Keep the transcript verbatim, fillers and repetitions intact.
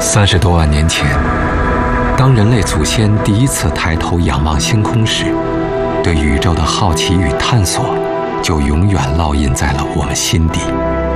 三十多万年前，当人类祖先第一次抬头仰望星空时，对宇宙的好奇与探索就永远烙印在了我们心底。